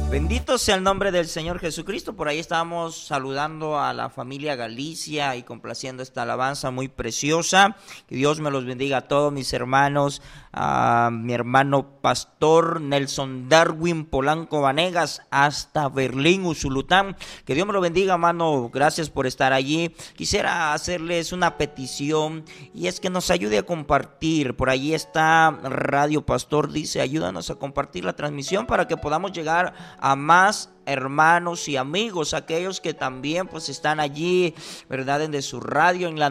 Bendito sea el nombre del Señor Jesucristo. Por ahí estábamos saludando a la familia Galicia y complaciendo esta alabanza muy preciosa. Que Dios me los bendiga a todos mis hermanos, a mi hermano pastor Nelson Darwin Polanco Vanegas hasta Berlín, Usulután. Que Dios me lo bendiga, hermano. Gracias por estar allí. Quisiera hacerles una petición y es que nos ayude a compartir. Por ahí está Radio Pastor, dice, ayúdanos a compartir la transmisión para que podamos llegar a más hermanos y amigos, aquellos que también pues están allí, ¿verdad? En de su radio en la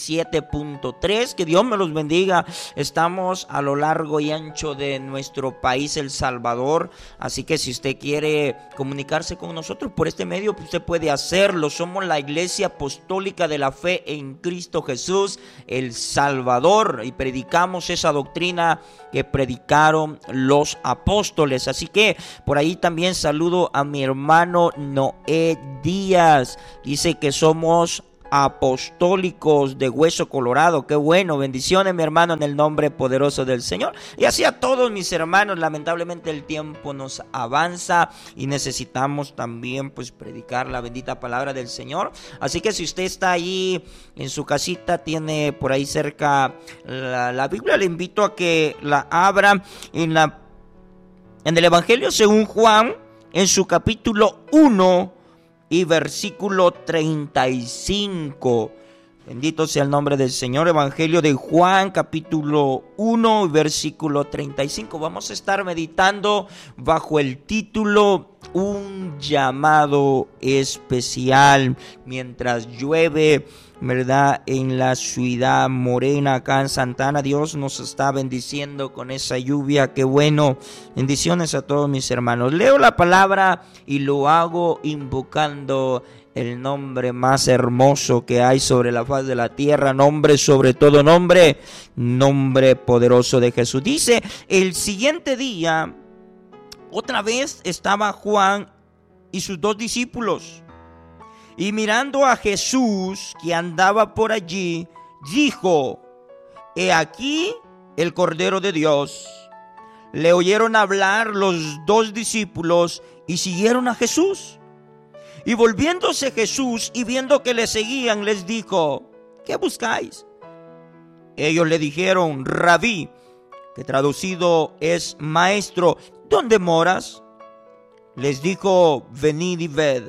97.3, que Dios me los bendiga. Estamos a lo largo y ancho de nuestro país, El Salvador, así que si usted quiere comunicarse con nosotros por este medio, pues usted puede hacerlo. Somos la Iglesia Apostólica de la Fe en Cristo Jesús, El Salvador, y predicamos esa doctrina que predicaron los apóstoles. Así que por ahí también saludo a mi hermano Noé Díaz. Dice que somos apostólicos de Hueso Colorado. Qué bueno, bendiciones mi hermano en el nombre poderoso del Señor. Y así a todos mis hermanos. Lamentablemente el tiempo nos avanza y necesitamos también pues predicar la bendita palabra del Señor. Así que si usted está ahí en su casita, tiene por ahí cerca la Biblia, le invito a que la abra en el Evangelio según Juan, en su capítulo 1 y versículo 35. Bendito sea el nombre del Señor. Evangelio de Juan, capítulo 1 y versículo 35. Vamos a estar meditando bajo el título Un llamado especial. Mientras llueve, ¿verdad? En la ciudad morena, acá en Santana, Dios nos está bendiciendo con esa lluvia. Qué bueno. Bendiciones a todos mis hermanos. Leo la palabra y lo hago invocando el nombre más hermoso que hay sobre la faz de la tierra, nombre sobre todo nombre, nombre poderoso de Jesús. Dice, el siguiente día, otra vez estaba Juan y sus 2 discípulos. Y mirando a Jesús que andaba por allí, dijo, he aquí el Cordero de Dios. Le oyeron hablar los 2 discípulos y siguieron a Jesús. Y volviéndose Jesús y viendo que le seguían, les dijo, ¿qué buscáis? Ellos le dijeron, Rabí, que traducido es maestro, ¿dónde moras? Les dijo, venid y ved.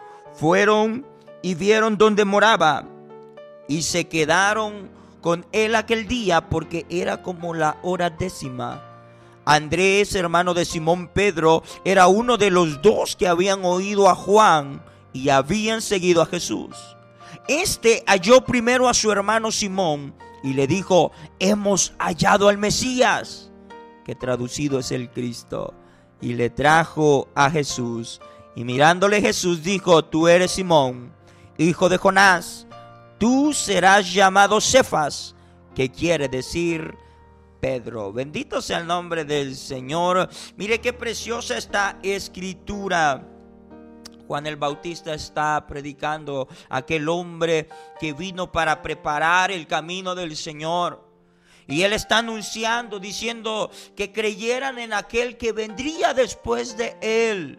Fueron y vieron dónde moraba y se quedaron con él aquel día porque era como la hora 10:00. Andrés, hermano de Simón Pedro, era uno de los 2 que habían oído a Juan y habían seguido a Jesús. Este halló primero a su hermano Simón y le dijo, hemos hallado al Mesías, que traducido es el Cristo, y le trajo a Jesús. Y mirándole Jesús dijo, tú eres Simón, hijo de Jonás, tú serás llamado Cefas, que quiere decir Pedro. Bendito sea el nombre del Señor. Mire qué preciosa esta escritura. Juan el Bautista está predicando a aquel hombre que vino para preparar el camino del Señor. Y él está anunciando, diciendo que creyeran en aquel que vendría después de él.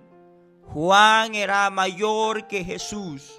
Juan era mayor que Jesús.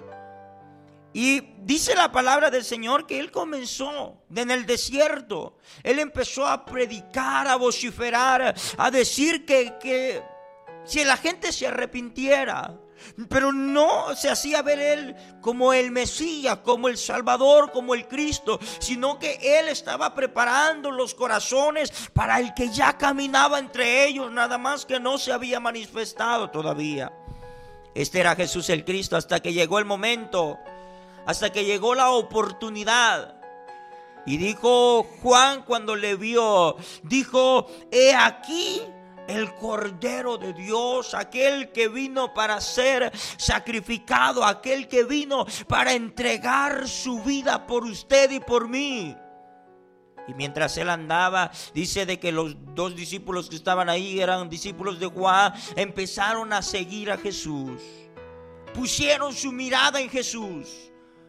Y dice la palabra del Señor que él comenzó en el desierto. Él empezó a predicar, a vociferar, a decir que si la gente se arrepintiera. Pero no se hacía ver él como el Mesías, como el Salvador, como el Cristo, sino que él estaba preparando los corazones para el que ya caminaba entre ellos, nada más que no se había manifestado todavía. Este era Jesús el Cristo hasta que llegó el momento, hasta que llegó la oportunidad. Y dijo Juan cuando le vio, dijo, he aquí el Cordero de Dios, aquel que vino para ser sacrificado, aquel que vino para entregar su vida por usted y por mí. Y mientras él andaba, dice de que los 2 discípulos que estaban ahí eran discípulos de Juan, empezaron a seguir a Jesús. Pusieron su mirada en Jesús.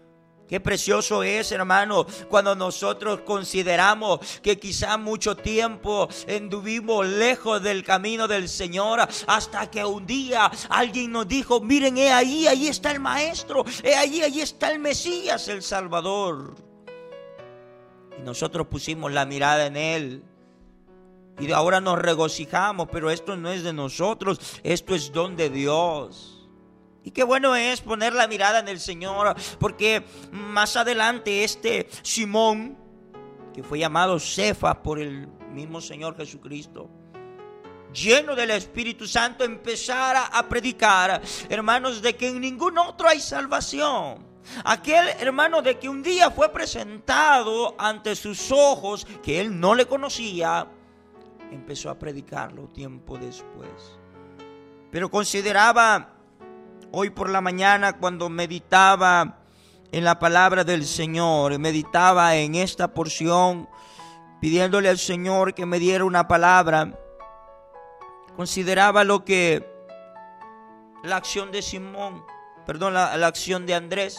Qué precioso es, hermano, cuando nosotros consideramos que quizá mucho tiempo anduvimos lejos del camino del Señor, hasta que un día alguien nos dijo: miren, ahí está el Maestro, ahí está el Mesías, el Salvador. Y nosotros pusimos la mirada en Él. Y ahora nos regocijamos, pero esto no es de nosotros, esto es don de Dios. Y qué bueno es poner la mirada en el Señor, porque más adelante Simón, que fue llamado Cefas por el mismo Señor Jesucristo, lleno del Espíritu Santo, empezara a predicar, hermanos, de que en ningún otro hay salvación. Aquel hermano de que un día fue presentado ante sus ojos, que él no le conocía, empezó a predicarlo tiempo después. Pero consideraba hoy por la mañana, cuando meditaba en la palabra del Señor, meditaba en esta porción, pidiéndole al Señor que me diera una palabra, consideraba la acción de la acción de Andrés.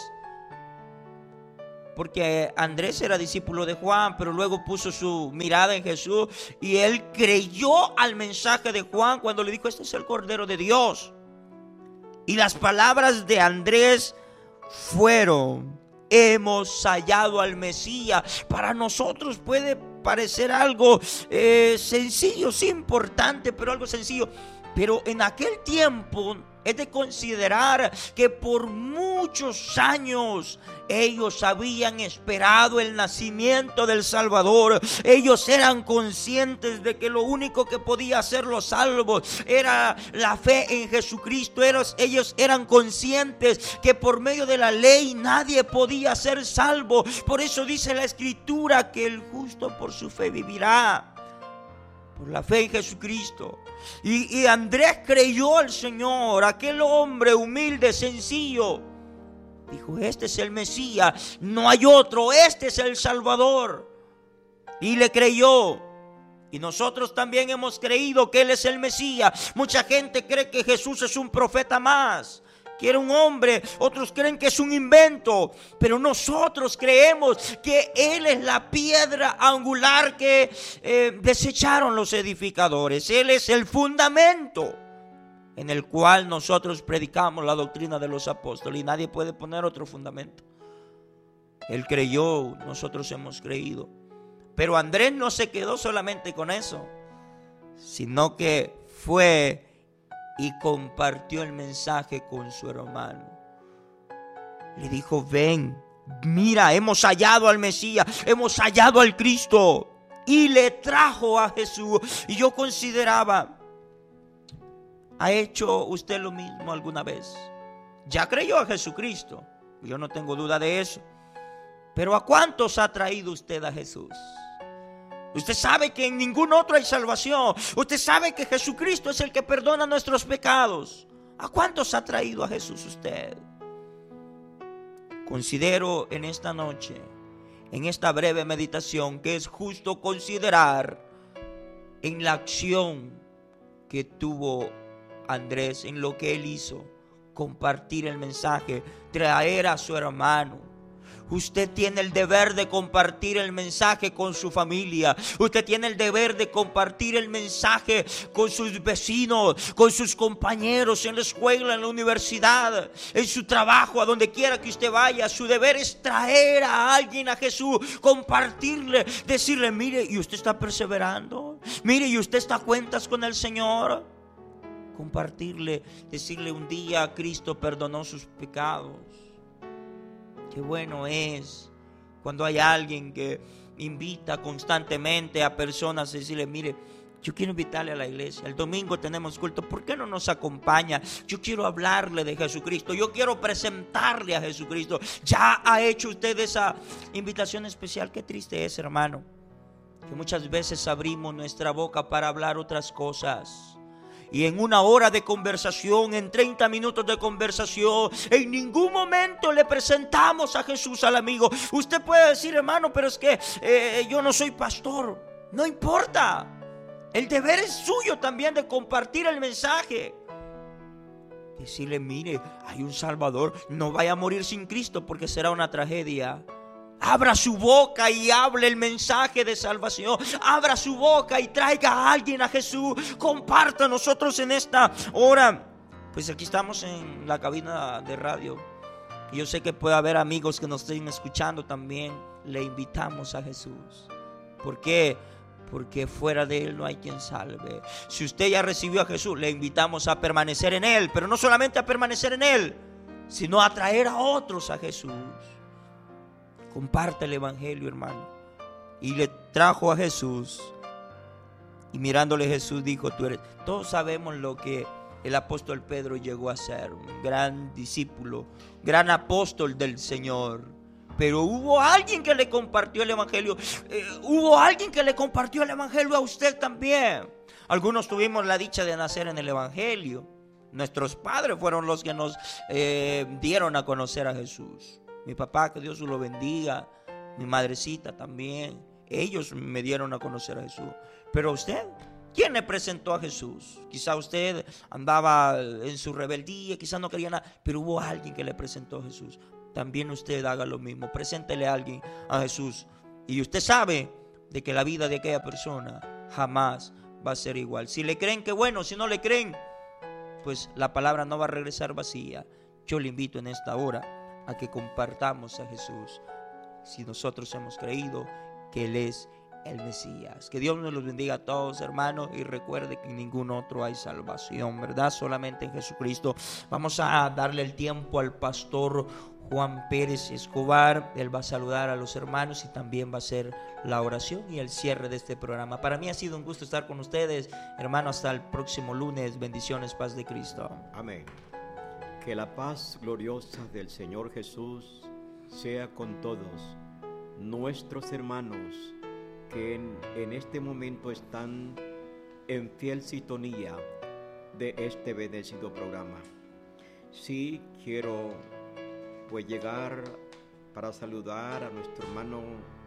Porque Andrés era discípulo de Juan, pero luego puso su mirada en Jesús y él creyó al mensaje de Juan cuando le dijo: este es el Cordero de Dios. Y las palabras de Andrés fueron: hemos hallado al Mesías. Para nosotros puede parecer algo sencillo, sí importante, pero algo sencillo. Pero en aquel tiempo es de considerar que por muchos años ellos habían esperado el nacimiento del Salvador. Ellos eran conscientes de que lo único que podía hacerlos salvos era la fe en Jesucristo. Ellos eran conscientes que por medio de la ley nadie podía ser salvo. Por eso dice la Escritura que el justo por su fe vivirá. Por la fe en Jesucristo. Y Andrés creyó al Señor, aquel hombre humilde, sencillo. Dijo: este es el Mesías, no hay otro, este es el Salvador. Y le creyó. Y nosotros también hemos creído que Él es el Mesías. Mucha gente cree que Jesús es un profeta más, que era un hombre. Otros creen que es un invento. Pero nosotros creemos que Él es la piedra angular que desecharon los edificadores. Él es el fundamento en el cual nosotros predicamos la doctrina de los apóstoles. Y nadie puede poner otro fundamento. Él creyó, nosotros hemos creído. Pero Andrés no se quedó solamente con eso, sino que fue y compartió el mensaje con su hermano. Le dijo: ven, mira, hemos hallado al Mesías, hemos hallado al Cristo. Y le trajo a Jesús. Y yo consideraba: ¿ha hecho usted lo mismo alguna vez? Ya creyó a Jesucristo, yo no tengo duda de eso. Pero ¿a cuántos ha traído usted a Jesús? Usted sabe que en ningún otro hay salvación. Usted sabe que Jesucristo es el que perdona nuestros pecados. ¿A cuántos ha traído a Jesús usted? Considero en esta noche, en esta breve meditación, que es justo considerar en la acción que tuvo Andrés, en lo que él hizo, compartir el mensaje, traer a su hermano. Usted tiene el deber de compartir el mensaje con su familia. Usted tiene el deber de compartir el mensaje con sus vecinos, con sus compañeros en la escuela, en la universidad, en su trabajo, a donde quiera que usted vaya. Su deber es traer a alguien a Jesús, compartirle, decirle: mire, ¿y usted está perseverando? Mire, ¿y usted está a cuentas con el Señor? Compartirle, decirle: un día Cristo perdonó sus pecados. Qué bueno es cuando hay alguien que invita constantemente a personas a decirle: mire, yo quiero invitarle a la iglesia, el domingo tenemos culto, ¿por qué no nos acompaña? Yo quiero hablarle de Jesucristo, yo quiero presentarle a Jesucristo. ¿Ya ha hecho usted esa invitación especial? Qué triste es, hermano, que muchas veces abrimos nuestra boca para hablar otras cosas. Y en una hora de conversación, en 30 minutos de conversación, en ningún momento le presentamos a Jesús al amigo. Usted puede decir: hermano, pero es que yo no soy pastor. No importa. El deber es suyo también de compartir el mensaje. Decirle, mire, hay un Salvador, no vaya a morir sin Cristo porque será una tragedia. Abra su boca y hable el mensaje de salvación. Abra su boca y traiga a alguien a Jesús. Comparta nosotros en esta hora. Pues aquí estamos en la cabina de radio. Yo sé que puede haber amigos que nos estén escuchando también. Le invitamos a Jesús. ¿Por qué? Porque fuera de Él no hay quien salve. Si usted ya recibió a Jesús, le invitamos a permanecer en Él. Pero no solamente a permanecer en Él, sino a traer a otros a Jesús. Comparte el evangelio, hermano. Y le trajo a Jesús. Y mirándole Jesús dijo, tú eres. Todos sabemos lo que el apóstol Pedro llegó a ser. Un gran discípulo, gran apóstol del Señor. Pero hubo alguien que le compartió el evangelio. Hubo alguien que le compartió el evangelio a usted también. Algunos tuvimos la dicha de nacer en el evangelio. Nuestros padres fueron los que nos dieron a conocer a Jesús. Mi papá, que Dios lo bendiga. Mi madrecita también. Ellos me dieron a conocer a Jesús. Pero usted, ¿quién le presentó a Jesús? Quizá usted andaba en su rebeldía, quizá no quería nada, pero hubo alguien que le presentó a Jesús. También usted haga lo mismo. Preséntele a alguien a Jesús. Y usted sabe de que la vida de aquella persona jamás va a ser igual. Si le creen, que bueno. Si no le creen, pues la palabra no va a regresar vacía. Yo le invito en esta hora a que compartamos a Jesús. Si nosotros hemos creído que Él es el Mesías. Que Dios nos los bendiga a todos, hermanos, y recuerde que en ningún otro hay salvación, ¿verdad? Solamente en Jesucristo. Vamos a darle el tiempo al pastor Juan Pérez Escobar. Él va a saludar a los hermanos y también va a hacer la oración y el cierre de este programa. Para mí ha sido un gusto estar con ustedes, hermanos. Hasta el próximo lunes. Bendiciones, paz de Cristo. Amén. Que la paz gloriosa del Señor Jesús sea con todos nuestros hermanos que en este momento están en fiel sintonía de este bendecido programa. Sí, quiero pues llegar para saludar a nuestro hermano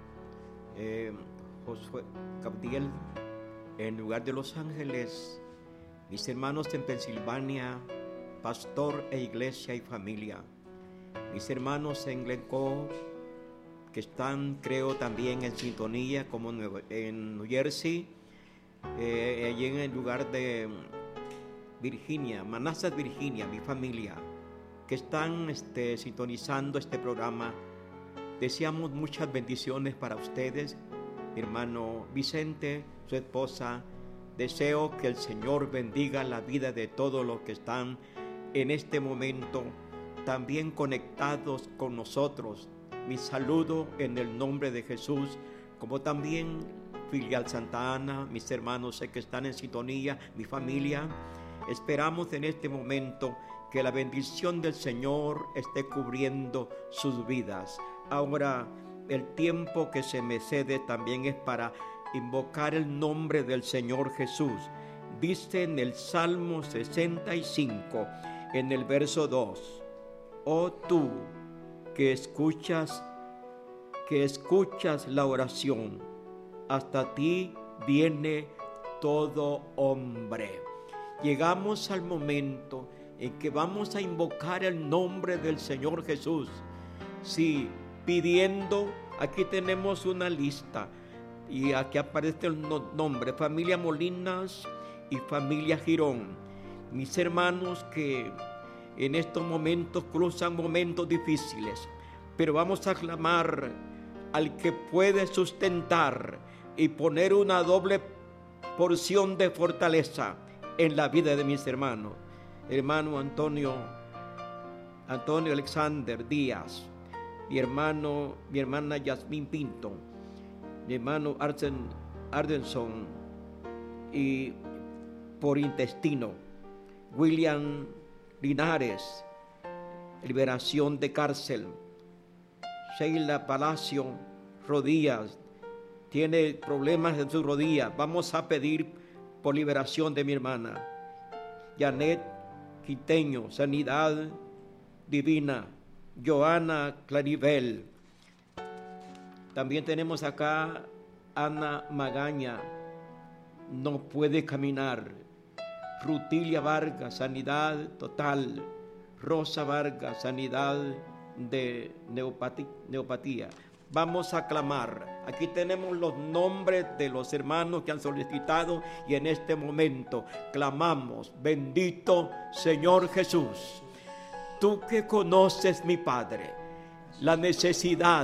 Josué Gabriel en lugar de Los Ángeles, mis hermanos en Pensilvania, pastor e iglesia y familia, mis hermanos en Glencoe que están, creo, también en sintonía, como en New Jersey, allí en el lugar de Virginia, Manassas, Virginia, mi familia, que están sintonizando este programa. Deseamos muchas bendiciones para ustedes, hermano Vicente, su esposa. Deseo que el Señor bendiga la vida de todos los que están en este momento también conectados con nosotros. Mi saludo en el nombre de Jesús, como también filial Santa Ana, mis hermanos sé que están en sintonía, mi familia. Esperamos en este momento que la bendición del Señor esté cubriendo sus vidas. Ahora, el tiempo que se me cede también es para invocar el nombre del Señor Jesús. Dice en el Salmo 65, en el verso 2, oh tú que escuchas la oración, hasta ti viene todo hombre. Llegamos al momento en que vamos a invocar el nombre del Señor Jesús. Sí, pidiendo, aquí tenemos una lista y aquí aparece el nombre, familia Molinas y familia Girón. Mis hermanos que en estos momentos cruzan momentos difíciles, pero vamos a clamar al que puede sustentar y poner una doble porción de fortaleza en la vida de mis hermanos. Hermano Antonio Alexander Díaz, mi hermana Yasmín Pinto, mi hermano Ardenson, y por intestino William Linares, liberación de cárcel. Sheila Palacio, rodillas, tiene problemas en sus rodillas. Vamos a pedir por liberación de mi hermana. Janet Quiteño, sanidad divina. Joana Claribel. También tenemos acá Ana Magaña, no puede caminar. Rutilia Vargas, sanidad total. Rosa Vargas, sanidad de neopatía. Vamos a clamar. Aquí tenemos los nombres de los hermanos que han solicitado y en este momento clamamos: bendito Señor Jesús, tú que conoces, mi Padre, la necesidad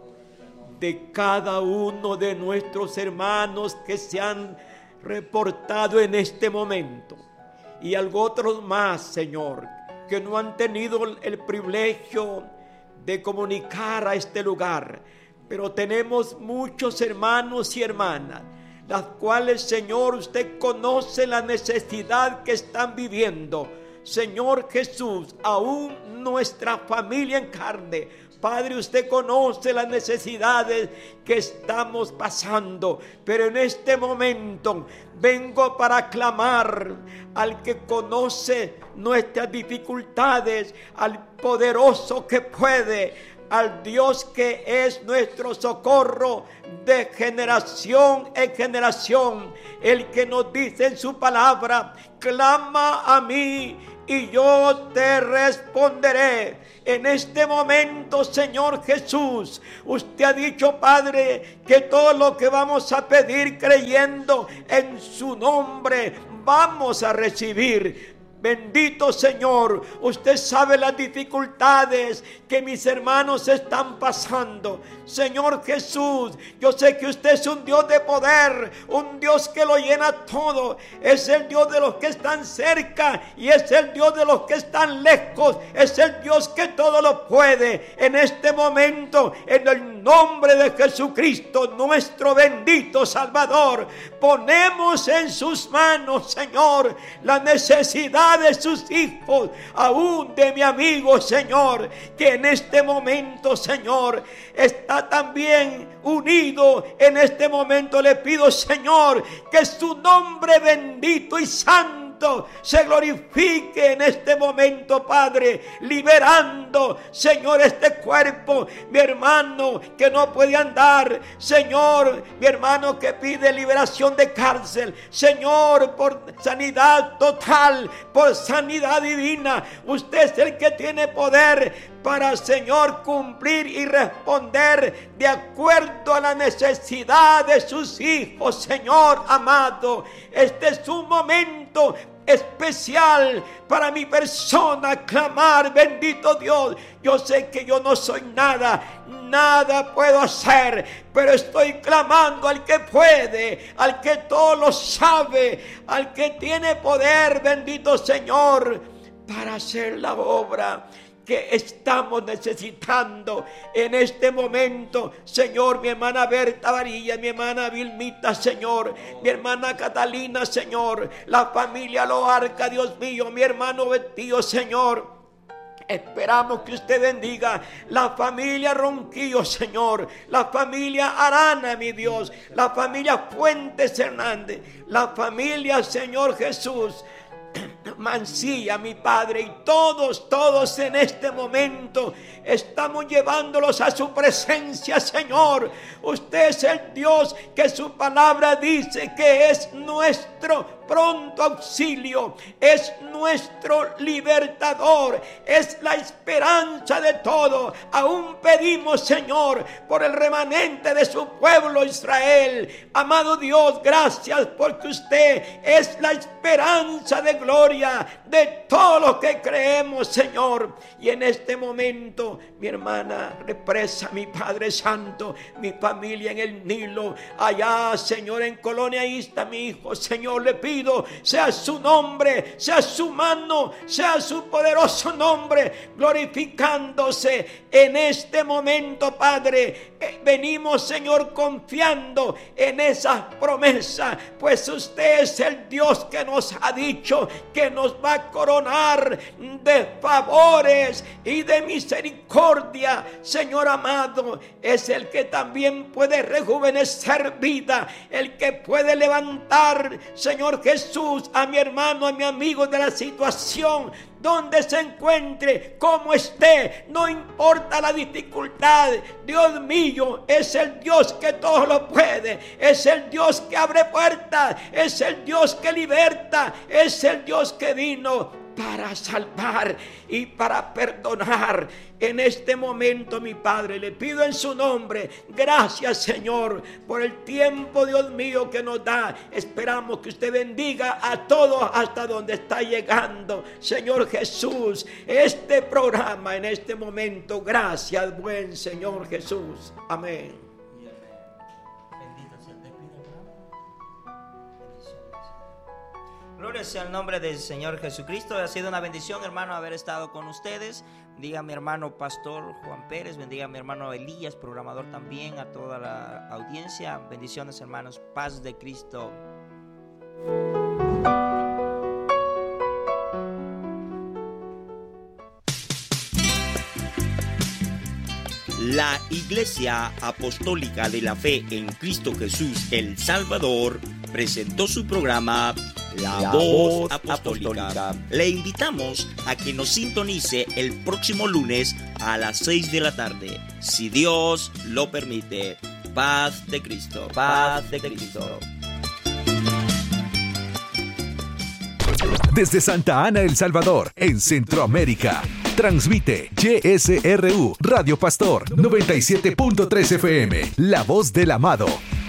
de cada uno de nuestros hermanos que se han reportado en este momento, y algo otros más, Señor, que no han tenido el privilegio de comunicar a este lugar, pero tenemos muchos hermanos y hermanas, las cuales, Señor, usted conoce la necesidad que están viviendo. Señor Jesús, aún nuestra familia en carne, Padre, usted conoce las necesidades que estamos pasando, pero en este momento vengo para clamar al que conoce nuestras dificultades, al poderoso que puede, al Dios que es nuestro socorro de generación en generación, el que nos dice en su palabra: clama a mí y yo te responderé. En este momento, Señor Jesús, usted ha dicho, Padre, que todo lo que vamos a pedir creyendo en su nombre, vamos a recibir. Bendito Señor, usted sabe las dificultades que mis hermanos están pasando. Señor Jesús, yo sé que usted es un Dios de poder, un Dios que lo llena todo. Es el Dios de los que están cerca y es el Dios de los que están lejos. Es el Dios que todo lo puede. En este momento, en el nombre de Jesucristo, nuestro bendito Salvador, ponemos en sus manos, Señor, la necesidad de sus hijos, aún de mi amigo, Señor, que en este momento, Señor, está también unido. En este momento le pido, Señor, que su nombre bendito y santo se glorifique en este momento, Padre, liberando, Señor, este cuerpo, mi hermano que no puede andar, Señor, mi hermano que pide liberación de cárcel, Señor, por sanidad total, por sanidad divina. Usted es el que tiene poder para, Señor, cumplir y responder de acuerdo a la necesidad de sus hijos, Señor amado. Este es un momento especial para mi persona, clamar: bendito Dios, yo sé que yo no soy nada puedo hacer, pero estoy clamando al que puede, al que todo lo sabe, al que tiene poder, bendito Señor, para hacer la obra que estamos necesitando en este momento. Señor, mi hermana Berta Varilla, mi hermana Vilmita, Señor, mi hermana Catalina, Señor, la familia Loarca, Dios mío, mi hermano Betío, Señor. Esperamos que usted bendiga la familia Ronquillo, Señor, la familia Arana, mi Dios, la familia Fuentes Hernández, la familia, Señor Jesús, Mancilla, mi Padre, y todos en este momento estamos llevándolos a su presencia, Señor. Usted es el Dios que su palabra dice que es nuestro pronto auxilio, es nuestro libertador, es la esperanza de todo. Aún pedimos, Señor, por el remanente de su pueblo Israel. Amado Dios, gracias porque usted es la esperanza de gloria de todo lo que creemos, Señor. Y en este momento, mi hermana Represa, mi Padre Santo, mi familia en el Nilo, allá, Señor, en Colonia Ista, mi hijo, Señor, le pido, sea su nombre, sea su mano, sea su poderoso nombre glorificándose en este momento, Padre. Venimos, Señor, confiando en esa promesa, pues usted es el Dios que nos ha dicho que nos va a coronar de favores y de misericordia. Señor amado, es el que también puede rejuvenecer vida, el que puede levantar, Señor Jesús, a mi hermano, a mi amigo de la situación donde se encuentre, como esté, no importa la dificultad. Dios mío es el Dios que todo lo puede, es el Dios que abre puertas, es el Dios que liberta, es el Dios que vino para salvar y para perdonar. En este momento, mi Padre, le pido en su nombre, gracias, Señor, por el tiempo, Dios mío, que nos da. Esperamos que usted bendiga a todos hasta donde está llegando, Señor Jesús, este programa en este momento. Gracias, buen Señor Jesús. Amén. Gloria sea el nombre del Señor Jesucristo. Ha sido una bendición, hermano, haber estado con ustedes. Bendiga a mi hermano Pastor Juan Pérez, bendiga a mi hermano Elías, programador también, a toda la audiencia. Bendiciones, hermanos, paz de Cristo. La Iglesia Apostólica de la Fe en Cristo Jesús el Salvador presentó su programa La Voz Apostólica. Le invitamos a que nos sintonice el próximo lunes a las 6 de la tarde, si Dios lo permite. Paz de Cristo. Paz de Cristo. Desde Santa Ana, El Salvador, en Centroamérica, transmite YSRU Radio Pastor 97.3 FM, la voz del amado.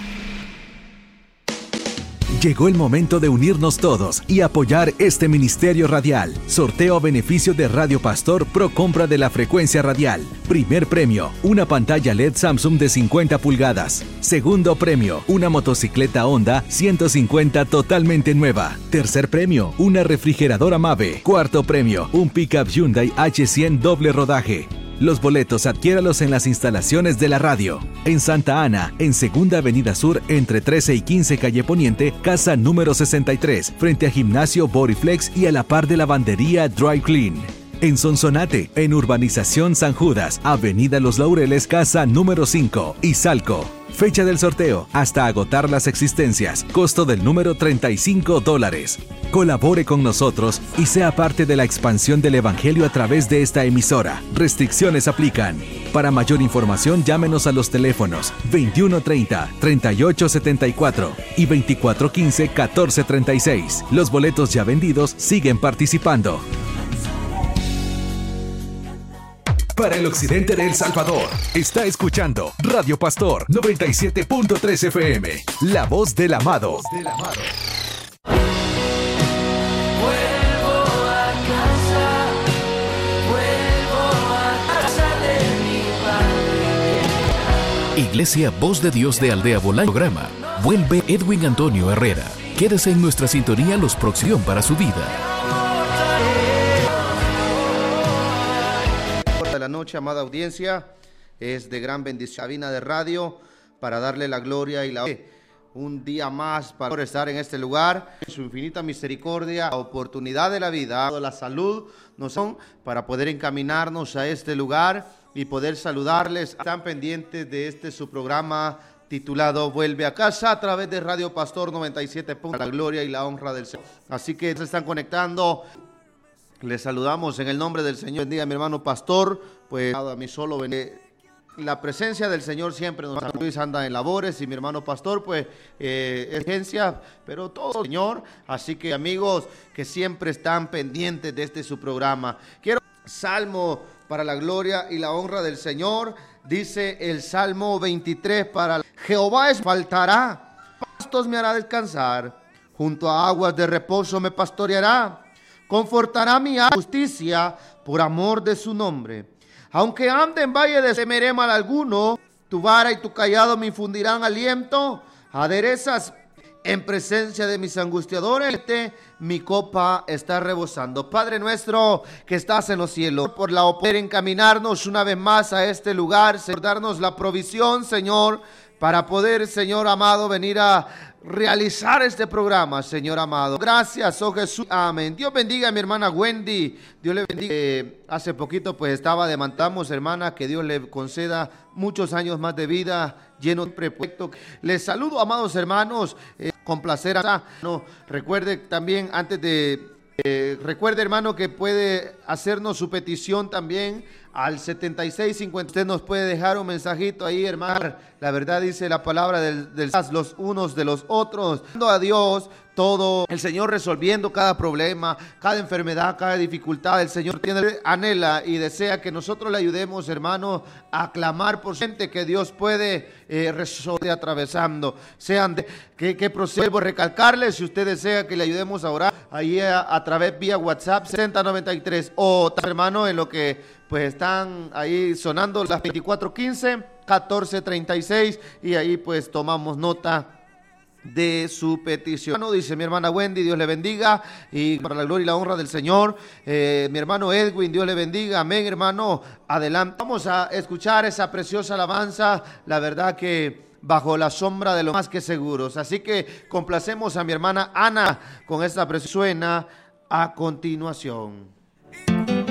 Llegó el momento de unirnos todos y apoyar este ministerio radial. Sorteo a beneficio de Radio Pastor Pro compra de la frecuencia radial. Primer premio, una pantalla LED Samsung de 50 pulgadas. Segundo premio, una motocicleta Honda 150 totalmente nueva. Tercer premio, una refrigeradora Mave. Cuarto premio, un pickup Hyundai H100 doble rodaje. Los boletos adquiéralos en las instalaciones de la radio. En Santa Ana, en Segunda Avenida Sur, entre 13 y 15 Calle Poniente, casa número 63, frente a Gimnasio Bodyflex y a la par de Lavandería Dry Clean. En Sonsonate, en Urbanización San Judas, Avenida Los Laureles, casa número 5, Izalco. Fecha del sorteo, hasta agotar las existencias. Costo del número $35. Colabore con nosotros y sea parte de la expansión del Evangelio a través de esta emisora. Restricciones aplican. Para mayor información, llámenos a los teléfonos 2130-3874 y 2415-1436. Los boletos ya vendidos siguen participando. Para el occidente de El Salvador, está escuchando Radio Pastor 97.3 FM, la voz del amado. Iglesia Voz de Dios de Aldea Bolaño. Programa. Vuelve Edwin Antonio Herrera. Quédese en nuestra sintonía los próximos para su vida. De la noche, amada audiencia, es de gran bendición. Cabina de radio para darle la gloria y la un día más para estar en este lugar. Su infinita misericordia, la oportunidad de la vida, la salud nos son para poder encaminarnos a este lugar y poder saludarles. Están pendientes de este su programa titulado Vuelve a Casa a través de Radio Pastor 97. La gloria y la honra del Señor. Así que se están conectando. Les saludamos en el nombre del Señor. Bendiga a mi hermano Pastor, pues a mí solo la presencia del Señor siempre nos Luis anda en labores y mi hermano Pastor pues es agencia, pero todo Señor. Así que amigos que siempre están pendientes de este su programa. Quiero salmo para la gloria y la honra del Señor. Dice el Salmo 23 para Jehová faltará, pastos me hará descansar, junto a aguas de reposo me pastoreará. Confortará mi justicia por amor de su nombre. Aunque ande en valle de temeré mal alguno, tu vara y tu cayado me infundirán aliento. Aderezas en presencia de mis angustiadores, mi copa está rebosando. Padre nuestro que estás en los cielos, por la poder encaminarnos una vez más a este lugar, Señor, darnos la provisión, Señor, para poder, Señor amado, venir a realizar este programa, Señor amado. Gracias, oh Jesús. Amén. Dios bendiga a mi hermana Wendy. Dios le bendiga. Hace poquito pues estaba demandamos, hermana, que Dios le conceda muchos años más de vida, lleno de proyecto. Les saludo, amados hermanos, con placer. No, recuerde también, antes de Recuerde, hermano, que puede hacernos su petición también al 7650. Usted nos puede dejar un mensajito ahí, hermano. La verdad dice la palabra del los unos de los otros, dando a Dios todo, el Señor resolviendo cada problema, cada enfermedad, cada dificultad. El Señor anhela y desea que nosotros le ayudemos, hermano, a clamar por gente que Dios puede resolver atravesando. Sean de que procedo a recalcarle, si usted desea que le ayudemos a orar, ahí a través vía WhatsApp 6093, o hermano, en lo que pues están ahí sonando las 24:15, 14:36, y ahí pues tomamos nota de su petición. Dice mi hermana Wendy, Dios le bendiga, y para la gloria y la honra del Señor. Mi hermano Edwin, Dios le bendiga, amén, hermano. Adelante, vamos a escuchar esa preciosa alabanza, la verdad que bajo la sombra de lo más que seguros. Así que complacemos a mi hermana Ana con esta preciosa, suena a continuación.